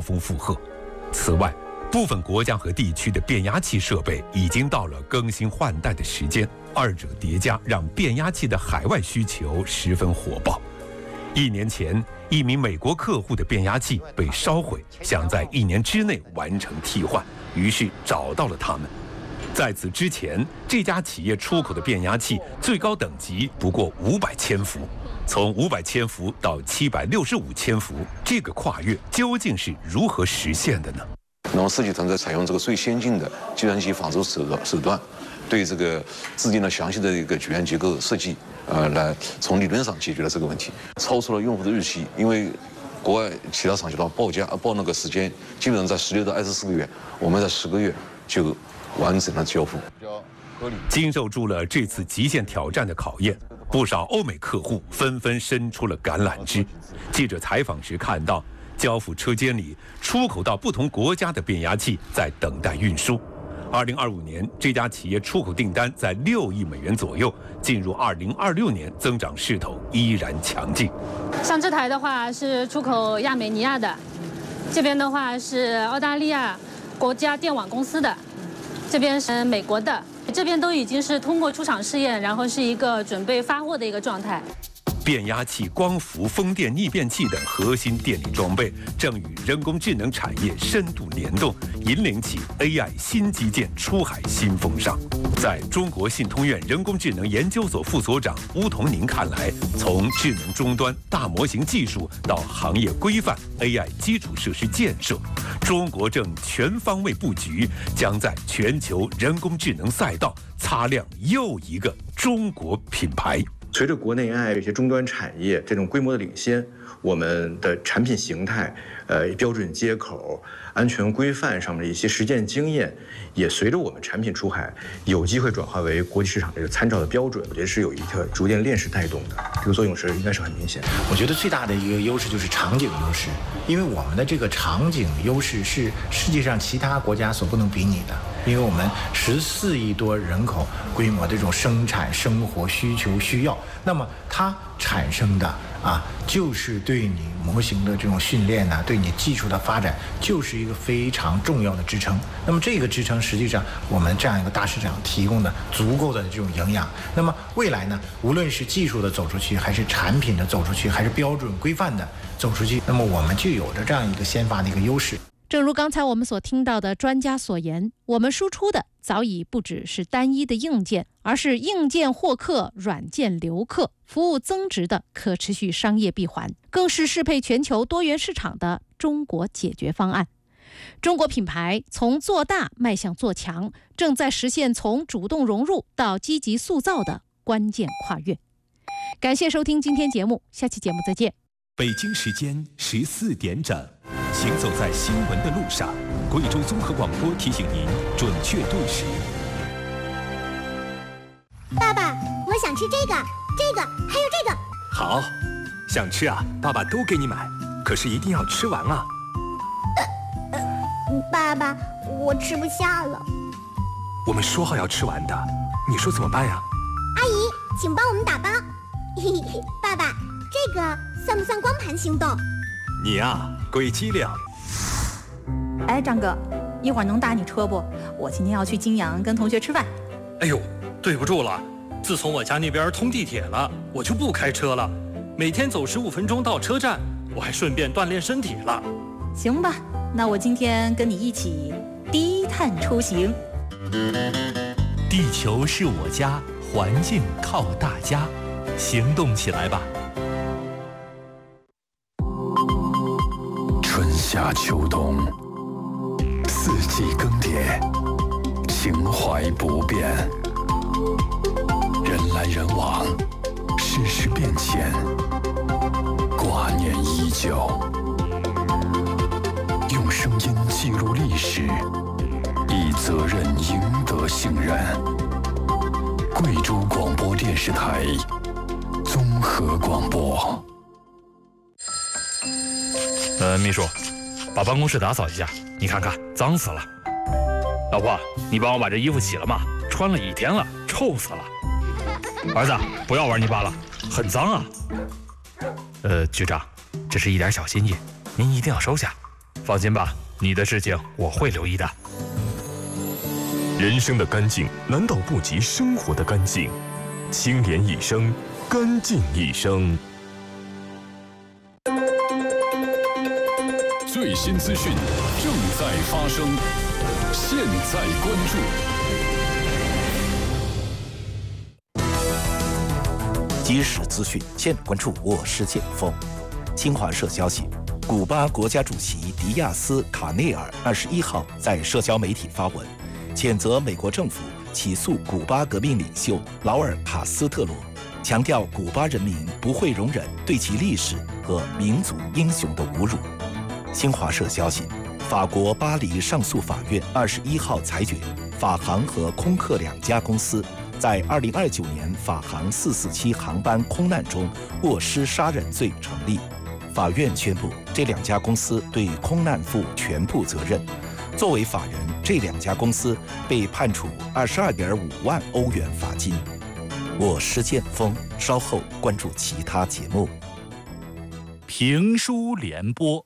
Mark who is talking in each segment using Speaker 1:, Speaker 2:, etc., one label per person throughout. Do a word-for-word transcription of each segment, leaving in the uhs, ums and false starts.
Speaker 1: 峰负荷。此外，部分国家和地区的变压器设备已经到了更新换代的时间，二者叠加让变压器的海外需求十分火爆。一年前，一名美国客户的变压器被烧毁，想在一年之内完成替换，于是找到了他们。在此之前，这家企业出口的变压器最高等级不过五百千伏，从五百千伏到七百六十五千伏，这个跨越究竟是如何实现的呢？
Speaker 2: 那么设计团队采用这个最先进的计算机仿制手手段，对这个制定了详细的一个局限结构设计，呃，来从理论上解决了这个问题，超出了用户的预期。因为国外其他厂家的报价报那个时间，基本上在十六到二十四个月，我们在十个月就完成了交付。
Speaker 1: 经受住了这次极限挑战的考验，不少欧美客户纷纷伸出了橄榄枝。记者采访时看到，交付车间里出口到不同国家的变压器在等待运输。二零二五年，这家企业出口订单在六亿美元左右，进入二零二六年，增长势头依然强劲。
Speaker 3: 像这台的话是出口亚美尼亚的，这边的话是澳大利亚国家电网公司的，这边是美国的，这边都已经是通过出厂试验，然后是一个准备发货的一个状态。
Speaker 1: 变压器、光伏、风电逆变器等核心电力装备正与人工智能产业深度联动，引领起 A I 新基建出海新风尚。在中国信通院人工智能研究所副所长邬同宁看来，从智能终端、大模型技术到行业规范、A I 基础设施建设，中国正全方位布局，将在全球人工智能赛道擦亮又一个中国品牌。
Speaker 4: 随着国内 A I 这些终端产业这种规模的领先，我们的产品形态、呃标准接口、安全规范上面的一些实践经验，也随着我们产品出海，有机会转化为国际市场这个参照的标准。我觉得是有一个逐渐链式带动的，这个作用是应该是很明显的。
Speaker 5: 我觉得最大的一个优势就是场景优势，因为我们的这个场景优势是世界上其他国家所不能比拟的。因为我们十四亿多人口规模的这种生产生活需求需要，那么它产生的啊，就是对你模型的这种训练呢、啊，对你技术的发展，就是一个非常重要的支撑。那么这个支撑，实际上我们这样一个大市场提供的足够的这种营养。那么未来呢，无论是技术的走出去，还是产品的走出去，还是标准规范的走出去，那么我们就有着这样一个先发的一个优势。
Speaker 6: 正如刚才我们所听到的专家所言，我们输出的早已不只是单一的硬件，而是硬件获客、软件留客、服务增值的可持续商业闭环，更是适配全球多元市场的中国解决方案。中国品牌从做大迈向做强，正在实现从主动融入到积极塑造的关键跨越。感谢收听今天节目，下期节目再见。
Speaker 7: 北京时间十四点整。行走在新闻的路上，贵州综合广播提醒您准确对时。
Speaker 8: 爸爸，我想吃这个、这个，还有这个。
Speaker 9: 好，想吃啊，爸爸都给你买，可是一定要吃完啊。
Speaker 8: 呃呃，爸爸，我吃不下了。
Speaker 9: 我们说好要吃完的，你说怎么办呀？
Speaker 8: 阿姨，请帮我们打包。嘿嘿，爸爸，这个算不算光盘行动？
Speaker 9: 你呀，鬼机灵。
Speaker 10: 哎，张哥，一会儿能打你车不？我今天要去金阳跟同学吃饭。
Speaker 11: 哎呦，对不住了，自从我家那边通地铁了，我就不开车了，每天走十五分钟到车站，我还顺便锻炼身体了。
Speaker 10: 行吧，那我今天跟你一起低碳出行。
Speaker 7: 地球是我家，环境靠大家，行动起来吧。
Speaker 12: 春夏秋冬，四季更迭，情怀不变。人来人往，世事变迁，挂念依旧。用声音记录历史，以责任赢得信任。贵州广播电视台综合广播。
Speaker 13: 呃，秘书，把办公室打扫一下，你看看，脏死了。老婆，你帮我把这衣服洗了吗？穿了一天了，臭死了。儿子，不要玩泥巴了，很脏啊。呃，局长，这是一点小心意，您一定要收下。 放心吧，你的事情我会留意的。
Speaker 7: 人生的干净难道不及生活的干净？清廉一生，干净一生。
Speaker 12: 最新资讯正在发生，现在关
Speaker 14: 注。即时资讯，现关注我世界风。新华社消息，古巴国家主席迪亚斯·卡内尔二十一号在社交媒体发文，谴责美国政府起诉古巴革命领袖劳尔·卡斯特罗，强调古巴人民不会容忍对其历史和民族英雄的侮辱。新华社消息，法国巴黎上诉法院二十一号裁决，法航和空客两家公司在二零二九年法航四四七航班空难中过失杀人罪成立。法院宣布，这两家公司对空难负全部责任。作为法人，这两家公司被判处二十二点五万欧元罚金。我是剑锋，稍后关注其他节目。
Speaker 7: 评书联播。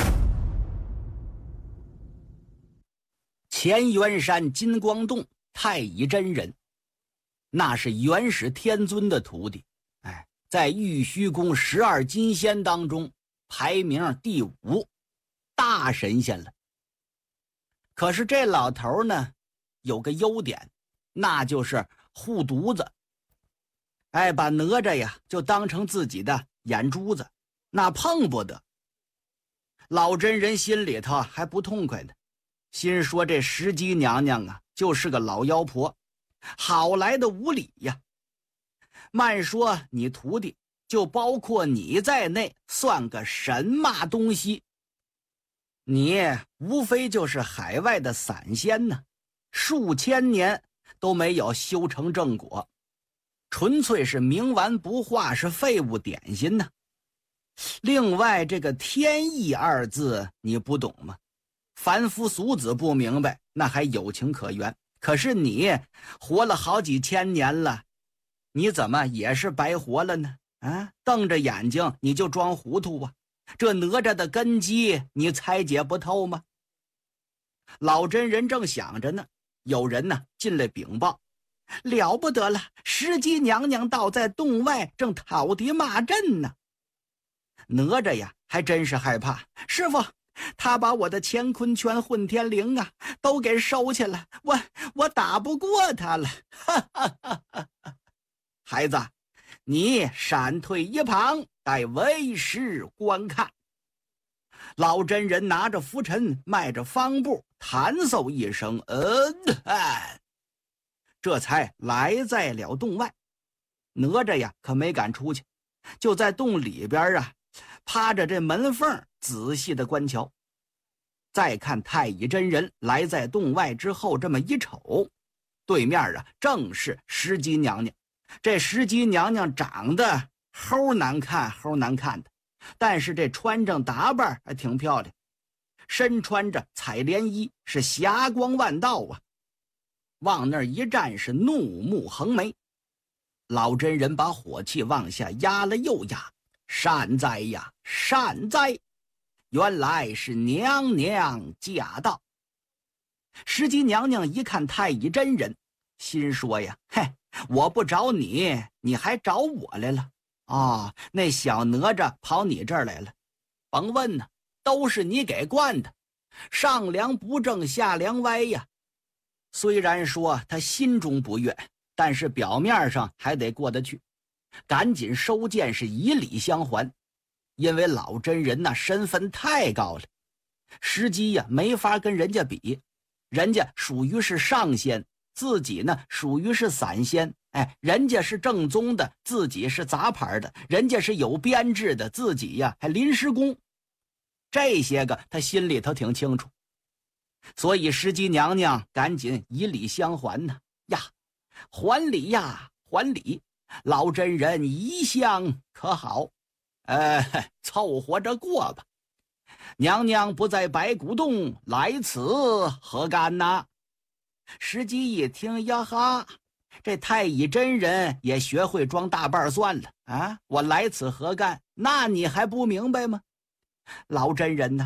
Speaker 15: 乾元山金光洞太乙真人，那是元始天尊的徒弟，哎，在玉虚宫十二金仙当中排名第五，大神仙了。可是这老头呢，有个优点，那就是护犊子，哎，把哪吒呀就当成自己的眼珠子，那碰不得。老真人心里头还不痛快呢，心说这石矶娘娘啊，就是个老妖婆，好来的无礼呀！慢说你徒弟，就包括你在内，算个神马东西？你无非就是海外的散仙呢，数千年都没有修成正果，纯粹是冥顽不化，是废物点心呢。另外这个天意二字你不懂吗？凡夫俗子不明白，那还有情可原。可是你活了好几千年了，你怎么也是白活了呢？啊，瞪着眼睛你就装糊涂啊？这哪吒的根基你拆解不透吗？老真人正想着呢，有人呢进来禀报，了不得了，石矶娘娘倒在洞外正讨敌骂阵呢。哪吒呀还真是害怕，师傅，他把我的乾坤圈、混天绫啊都给收起来，我我打不过他了。哈哈哈哈，孩子，你闪退一旁，待为师观看。老真人拿着拂尘，迈着方步，弹奏一声，嗯、呃，这才来在了洞外。哪吒呀可没敢出去，就在洞里边啊趴着这门缝仔细的观瞧。再看太乙真人来在洞外之后，这么一瞅，对面啊正是石矶娘娘。这石矶娘娘长得齁难看齁难看的，但是这穿着打扮还挺漂亮，身穿着彩莲衣，是霞光万道啊。往那儿一站，是怒目横眉。老真人把火气往下压了又压，善哉呀善哉，原来是娘娘驾到。石矶娘娘一看太乙真人，心说呀，嘿，我不找你，你还找我来了啊、哦？那小哪吒跑你这儿来了，甭问呢，都是你给惯的，上梁不正下梁歪呀。虽然说他心中不悦，但是表面上还得过得去，赶紧收剑，是以礼相还。因为老真人那身份太高了，石矶呀没法跟人家比，人家属于是上仙，自己呢属于是散仙，哎，人家是正宗的，自己是杂牌的，人家是有编制的，自己呀还临时工，这些个他心里头挺清楚。所以石矶娘娘赶紧以礼相还呢，呀，还礼呀还礼，老真人一向可好？呃，凑合着过吧。娘娘不在白骨洞，来此何干呐？石矶一听，呀哈，这太乙真人也学会装大瓣算了啊！我来此何干？那你还不明白吗？老真人呐，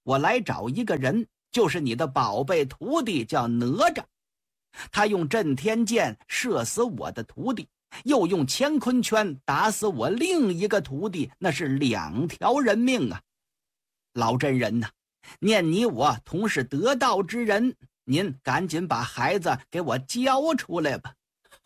Speaker 15: 我来找一个人，就是你的宝贝徒弟，叫哪吒。他用震天剑射死我的徒弟，又用乾坤圈打死我另一个徒弟，那是两条人命啊！老真人呐、啊，念你我同是得道之人，您赶紧把孩子给我交出来吧！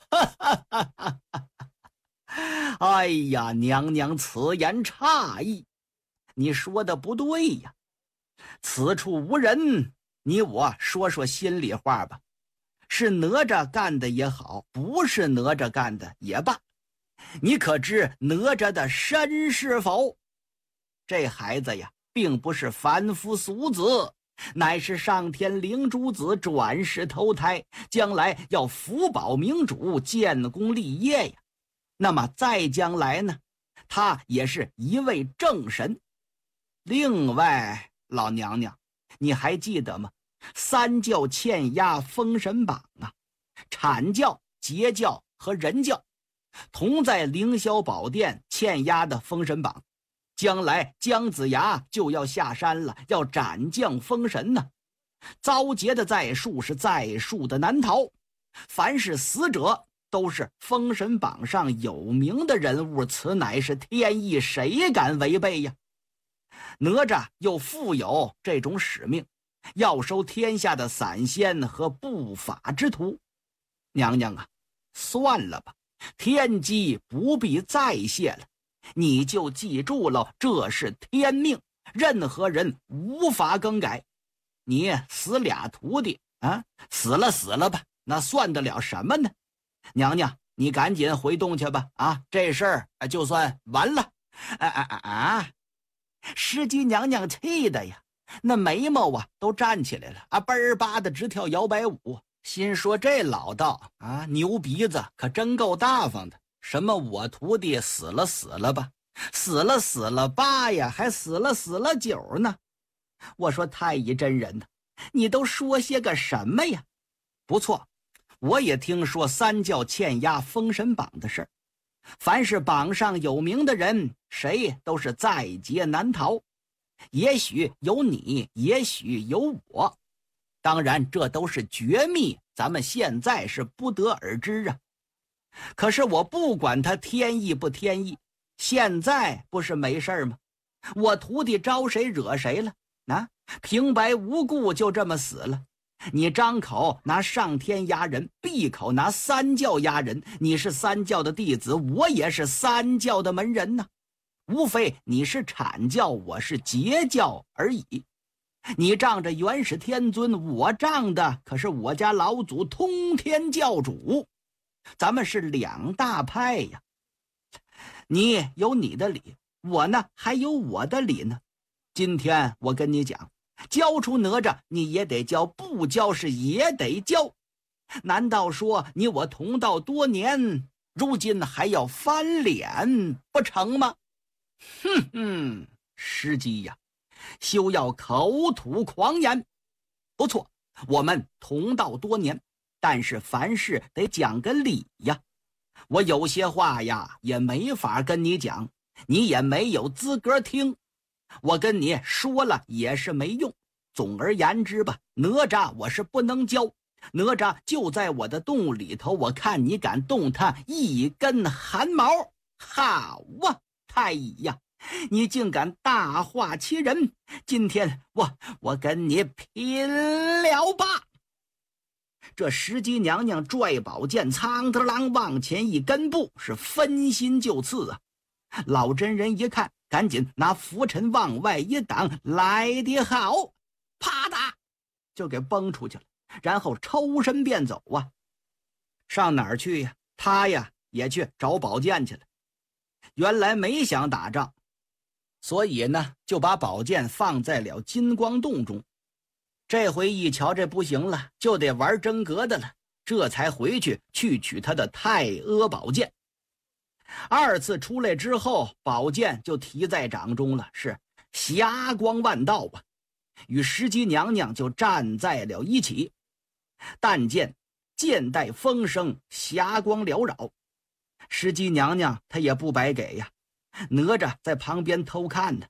Speaker 15: 哎呀，娘娘此言差矣，你说的不对呀。此处无人，你我说说心里话吧。是哪吒干的也好，不是哪吒干的也罢，你可知哪吒的身是否？这孩子呀，并不是凡夫俗子，乃是上天灵珠子转世投胎，将来要福保明主，建功立业呀。那么再将来呢，他也是一位正神。另外，老娘娘，你还记得吗？三教欠押封神榜啊，阐教、截教和人教同在凌霄宝殿欠押的封神榜，将来姜子牙就要下山了，要斩将封神呢。遭劫的在数是在数的难逃，凡是死者都是封神榜上有名的人物，此乃是天意，谁敢违背呀？哪吒又负有这种使命，要收天下的散仙和不法之徒。娘娘啊，算了吧，天机不必再谢了，你就记住了，这是天命，任何人无法更改。你死俩徒弟啊，死了死了吧，那算得了什么呢？娘娘，你赶紧回洞去吧，啊，这事儿就算完了。啊啊啊啊！石矶娘娘气的呀，那眉毛啊都站起来了啊，嘣儿吧的直跳摇摆舞，心说这老道啊，牛鼻子可真够大方的。什么我徒弟死了死了吧，死了死了吧呀，还死了死了九呢。我说太乙真人呢，你都说些个什么呀？不错，我也听说三教欠押封神榜的事儿，凡是榜上有名的人，谁都是在劫难逃。也许有你，也许有我，当然这都是绝密，咱们现在是不得而知啊。可是我不管他天意不天意，现在不是没事吗？我徒弟招谁惹谁了啊？平白无故就这么死了。你张口拿上天压人，闭口拿三教压人，你是三教的弟子，我也是三教的门人呢，无非你是阐教，我是截教而已。你仗着元始天尊，我仗的可是我家老祖通天教主，咱们是两大派呀。你有你的理，我呢还有我的理呢。今天我跟你讲，交出哪吒你也得交，不交是也得交。难道说你我同道多年，如今还要翻脸不成吗？哼哼，石矶呀，休要口吐狂言。不错，我们同道多年，但是凡事得讲个理呀。我有些话呀也没法跟你讲，你也没有资格听，我跟你说了也是没用。总而言之吧，哪吒我是不能教，哪吒就在我的洞里头，我看你敢动他一根汗毛。好啊，太乙呀，你竟敢大话欺人，今天我我跟你拼了吧！这石矶娘娘拽宝剑，苍特啷往前一根步，是分心就刺啊！老真人一看，赶紧拿拂尘往外一挡，来得好，啪嗒就给崩出去了，然后抽身便走啊！上哪儿去呀？他呀也去找宝剑去了。原来没想打仗，所以呢就把宝剑放在了金光洞中。这回一瞧这不行了，就得玩真格的了，这才回去去取他的太阿宝剑。二次出来之后，宝剑就提在掌中了，是霞光万道啊，与石矶娘娘就站在了一起。但见剑带风声，霞光缭绕。石矶娘娘她也不白给呀，哪吒在旁边偷看呢，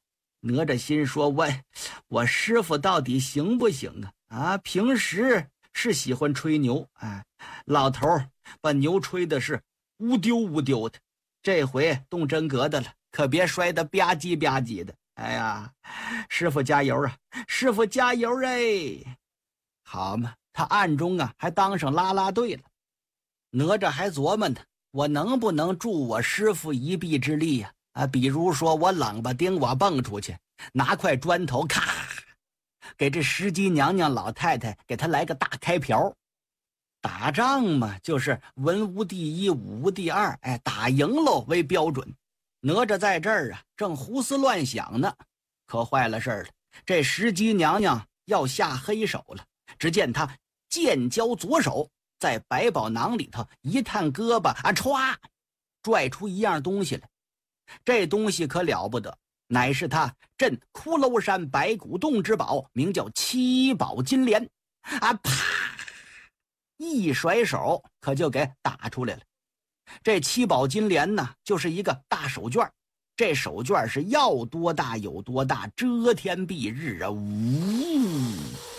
Speaker 15: 哪吒心说：“我，我师傅到底行不行啊？啊，平时是喜欢吹牛，哎，老头儿把牛吹的是乌丢乌丢的，这回动真格的了，可别摔得吧唧吧唧的。哎呀，师傅加油啊！师傅加油哎！好嘛，他暗中啊还当上啦啦队了。哪吒还琢磨呢，我能不能助我师傅一臂之力呀？啊，比如说我冷吧丁，我蹦出去，拿块砖头，咔，给这石矶娘娘老太太给她来个大开瓢。打仗嘛，就是文无第一，武无第二，哎，打赢喽为标准。哪吒在这儿啊，正胡思乱想呢，可坏了事儿了，这石矶娘娘要下黑手了。只见她剑交左手，在百宝囊里头一探胳膊啊，歘，拽出一样东西来。这东西可了不得，乃是他镇骷髅山白骨洞之宝，名叫七宝金莲啊！啪，一甩手可就给打出来了。这七宝金莲呢，就是一个大手绢，这手绢是要多大有多大，遮天蔽日啊！呜，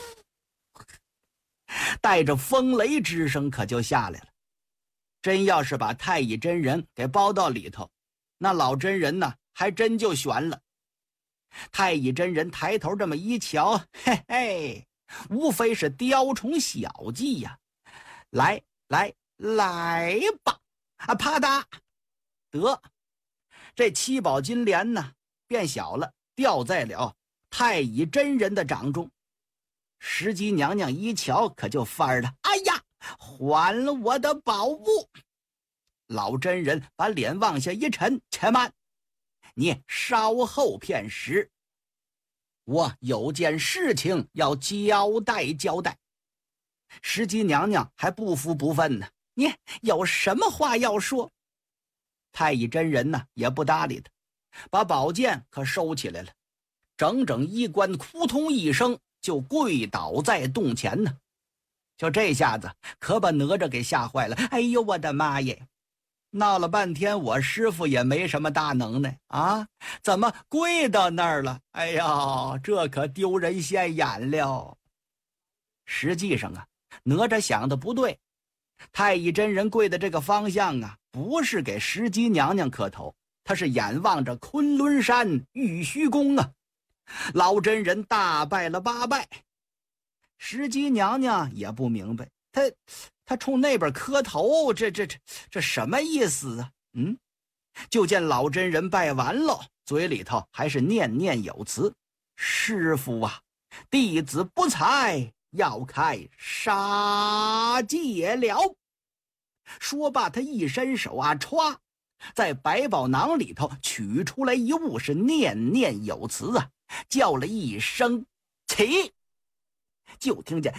Speaker 15: 带着风雷之声可就下来了。真要是把太乙真人给包到里头，那老真人呢，还真就悬了。太乙真人抬头这么一瞧，嘿嘿，无非是雕虫小技呀！来来来吧！啊，啪嗒，得，这七宝金莲呢变小了，掉在了太乙真人的掌中。石矶娘娘一瞧，可就翻了，哎呀，还了我的宝物！老真人把脸往下一沉，且慢，你稍后片时，我有件事情要交代交代。石矶娘娘还不服不忿呢，你有什么话要说？太乙真人呢也不搭理他，把宝剑可收起来了，整整衣冠扑通一声就跪倒在洞前呢。就这下子可把哪吒给吓坏了，哎呦我的妈耶！闹了半天，我师傅也没什么大能耐啊，怎么跪到那儿了？哎呀，这可丢人现眼了。实际上啊，哪吒想的不对，太乙真人跪的这个方向啊，不是给石矶娘娘磕头，他是眼望着昆仑山玉虚宫啊。老真人大拜了八拜，石矶娘娘也不明白，他他冲那边磕头，这这这这什么意思啊？嗯，就见老真人拜完了，嘴里头还是念念有词：“师父啊，弟子不才，要开杀戒了。”说罢，他一伸手啊，歘，在百宝囊里头取出来一物，是念念有词啊，叫了一声“起”，就听见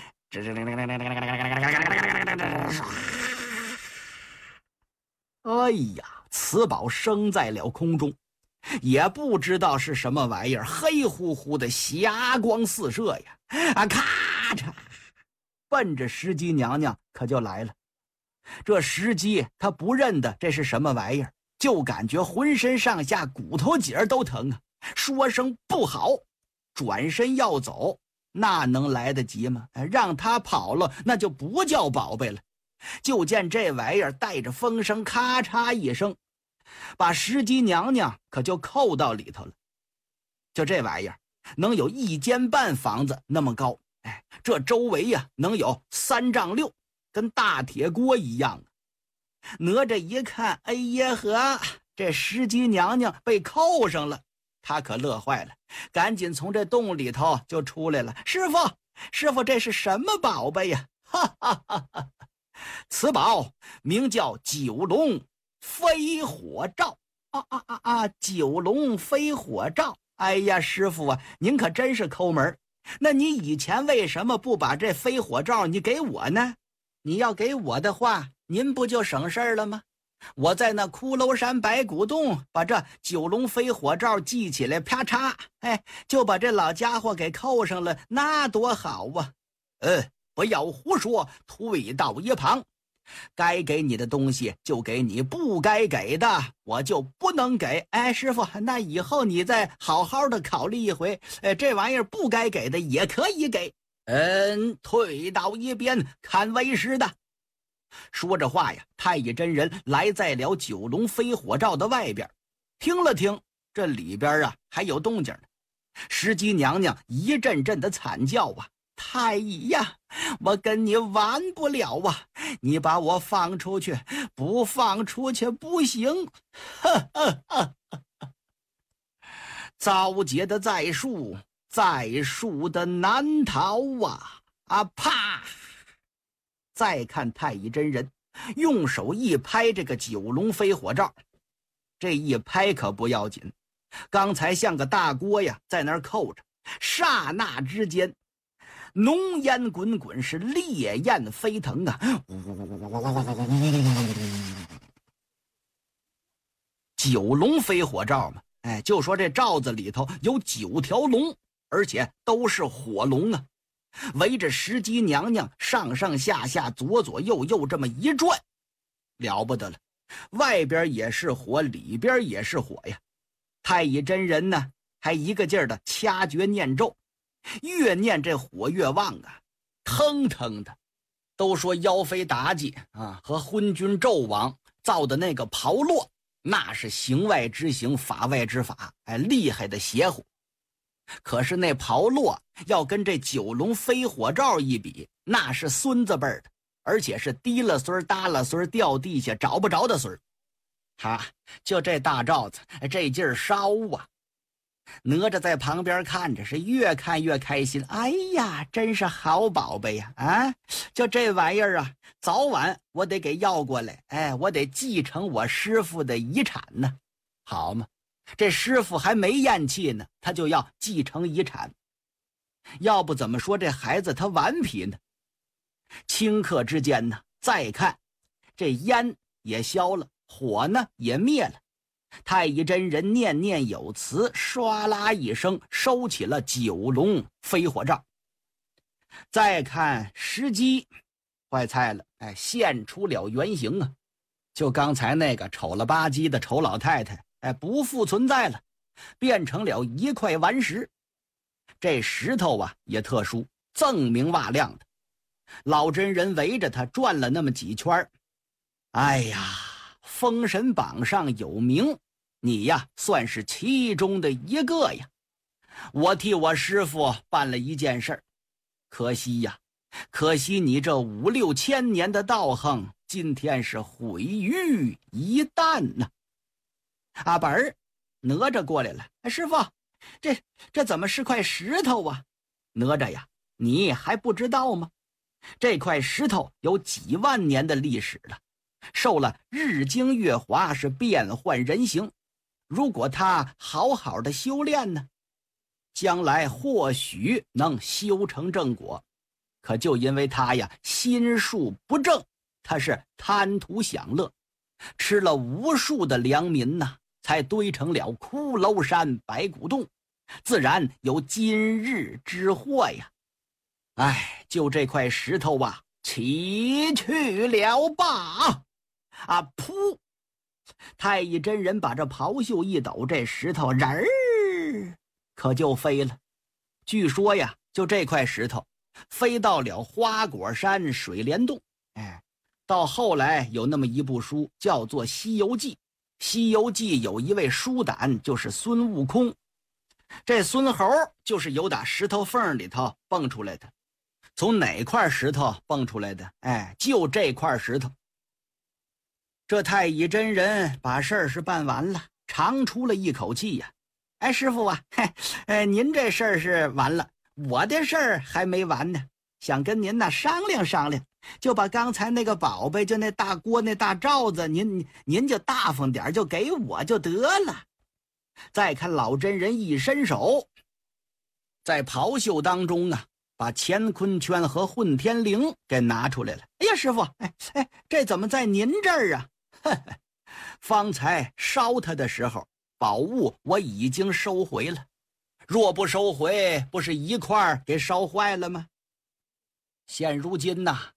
Speaker 15: 哎呀，此宝升在了空中，也不知道是什么玩意儿，黑乎乎的，霞光四射呀！啊，咔嚓，奔着石矶娘娘可就来了。这石矶他不认得这是什么玩意儿，就感觉浑身上下骨头节都疼啊，说声不好，转身要走，那能来得及吗？让他跑了，那就不叫宝贝了。就见这玩意儿带着风声，咔嚓一声，把石矶娘娘可就扣到里头了。就这玩意儿能有一间半房子那么高，哎，这周围呀、啊、能有三丈六，跟大铁锅一样。哪吒一看，哎呀呵，这石矶娘娘被扣上了，他可乐坏了，赶紧从这洞里头就出来了。师傅，师傅，这是什么宝贝呀？哈哈哈哈！此宝名叫九龙飞火罩啊啊啊啊！九龙飞火罩！哎呀，师傅啊，您可真是抠门。那你以前为什么不把这飞火罩你给我呢？你要给我的话，您不就省事儿了吗？我在那骷髅山白骨洞把这九龙飞火罩系起来，啪嚓，哎，就把这老家伙给扣上了，那多好啊！呃，不要胡说，退到一旁。 该给你的东西就给你，不该给的我就不能给。哎，师傅，那以后你再好好的考虑一回，呃，这玩意儿不该给的也可以给。嗯，退到一边看为师的。说着话呀，太乙真人来在了九龙飞火罩的外边，听了听，这里边啊还有动静呢。石矶娘娘一阵阵的惨叫啊，太乙呀，我跟你完不了啊！你把我放出去，不放出去不行！哈哈哈哈！遭劫的在树，在树的难逃啊！啊啪！再看太乙真人用手一拍这个九龙飞火罩，这一拍可不要紧，刚才像个大锅呀，在那儿扣着，刹那之间浓烟滚滚，是烈焰飞腾啊！九龙飞火罩嘛，哎，就说这罩子里头有九条龙，而且都是火龙啊，围着石矶娘娘上上下下左左右右这么一转，了不得了，外边也是火，里边也是火呀。太乙真人呢还一个劲儿的掐诀念咒，越念这火越旺啊，腾腾的。都说妖妃妲己啊和昏君纣王造的那个炮烙，那是形外之形，法外之法，哎，厉害的邪乎。可是那炮烙要跟这九龙飞火罩一比，那是孙子辈的，而且是低了孙耷了孙掉地下找不着的孙。哈，就这大罩子这劲儿烧啊！哪吒在旁边看着，是越看越开心。哎呀，真是好宝贝呀！啊，就这玩意儿啊，早晚我得给要过来。哎，我得继承我师父的遗产呢，好嘛？这师父还没咽气呢，他就要继承遗产，要不怎么说这孩子他顽皮呢？顷刻之间呢，再看这烟也消了，火呢也灭了。太乙真人念念有词，唰啦一声收起了九龙飞火罩。再看石矶，坏菜了，哎，现出了原形啊！就刚才那个丑了吧唧的丑老太太，哎，不复存在了，变成了一块顽石。这石头啊也特殊，锃明瓦亮的。老真人围着他转了那么几圈，哎呀，封神榜上有名，你呀算是其中的一个呀。我替我师父办了一件事儿，可惜呀，可惜你这五六千年的道行，今天是毁于一旦呐！阿本儿，哪吒过来了，哎，师父，这这怎么是块石头啊？哪吒呀，你还不知道吗？这块石头有几万年的历史了，受了日精月华，是变换人形。如果他好好的修炼呢，将来或许能修成正果。可就因为他呀心术不正，他是贪图享乐，吃了无数的良民呐，才堆成了骷髅山白骨洞，自然有今日之祸呀。哎，就这块石头啊，起去了吧！啊，噗！太乙真人把这袍袖一抖，这石头人儿可就飞了。据说呀，就这块石头飞到了花果山水帘洞。哎，到后来有那么一部书叫做《西游记》，《西游记》有一位书胆，就是孙悟空。这孙猴就是由打石头缝里头蹦出来的。从哪块石头蹦出来的？哎，就这块石头。这太乙真人把事儿是办完了，长出了一口气呀。哎，师傅啊，嘿，呃，您这事儿是完了，我的事儿还没完呢，想跟您呐商量商量，就把刚才那个宝贝，就那大锅那大罩子，您您就大方点，就给我就得了。再看老真人一伸手，在袍袖当中啊，把乾坤圈和混天绫给拿出来了。哎呀，师傅，哎哎，这怎么在您这儿啊？呵呵，方才烧他的时候，宝物我已经收回了，若不收回，不是一块儿给烧坏了吗？现如今呐，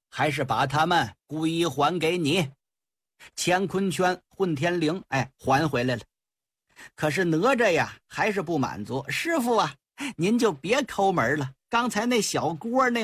Speaker 15: 还是把他们归还给你。乾坤圈、混天绫，哎，还回来了。可是哪吒呀，还是不满足。师傅啊，您就别抠门了。刚才那小锅那